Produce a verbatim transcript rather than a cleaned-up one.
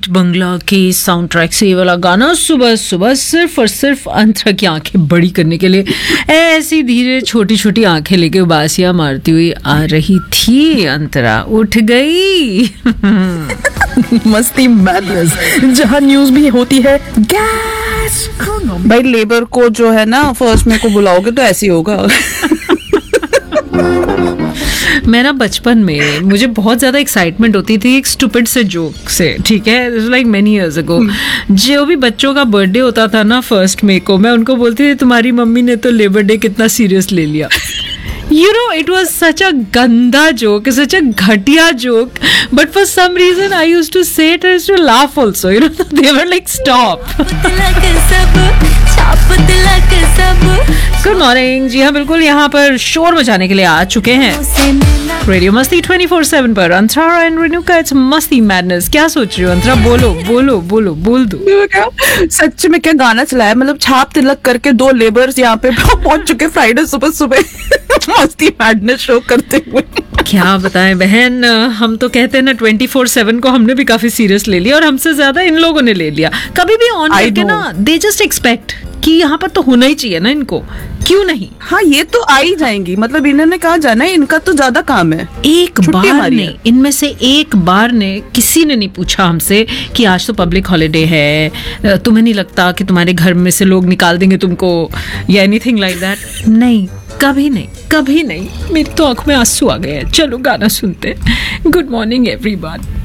भूत बंगला के sound track से ये वाला गाना सुबह सुबह सिर्फ और सिर्फ अंतरा की आंखें बड़ी करने के लिए ऐसी धीरे छोटी छोटी आंखें लेके उबासियां मारती हुई आ रही थी। अंतरा उठ गई। मस्ती मैडनेस, जहाँ न्यूज भी होती है गैस। भाई लेबर को जो है ना फर्स्ट में को बुलाओगे तो ऐसे ही होगा। मैं ना बचपन में मुझे बहुत ज्यादा एक्साइटमेंट होती थी एक स्टूपिड से जोक से, ठीक है, लाइक मेनी इयर्स अगो। जो भी बच्चों का बर्थडे होता था ना फर्स्ट मई को, मैं उनको बोलती थी तुम्हारी मम्मी ने तो लेबर डे कितना सीरियस ले लिया। You know, it was such a ganda joke, such a ghatiya joke, but for some reason I used to say it, I used to laugh also, you know, they were like, stop. Good morning. जी हाँ, बिल्कुल यहाँ पर शोर मचाने के लिए आ चुके हैं रेडियो मस्ती ट्वेंटी फोर सेवन पर अंतरा एंड रेणुका। इट्स मस्ती मैडनेस। क्या सोच रही हो अंतरा? बोलो बोलो बोलो बोल दो। क्या सच में क्या गाना चलाया, मतलब छाप तिलक करके दो लेबर्स यहाँ पे पहुंच चुके फ्राइडे सुबह सुबह मस्ती मैडनेस शो करते हुए। क्या बताएं बहन, हम तो कहते हैं ना ट्वेंटी फोर सेवन को हमने भी काफी सीरियस ले लिया और हमसे ज्यादा इन लोगों ने ले लिया। कभी भी ऑन करके ना दे जस्ट एक्सपेक्ट कि यहाँ पर तो होना ही चाहिए ना इनको, क्यों नहीं? हाँ ये तो आ ही जाएंगी, मतलब इन्होंने कहा जाना है, इनका तो ज्यादा काम है। एक बार ने, इनमें से एक बार ने किसी ने नहीं पूछा हमसे कि आज तो पब्लिक हॉलिडे है, तुम्हें नहीं लगता कि तुम्हारे घर में से लोग निकाल देंगे तुमको या एनीथिंग लाइक दैट? नहीं, कभी नहीं, कभी नहीं। मेरी तो आंख में आंसू आ गए हैं। चलो गाना सुनते। Good morning everyone.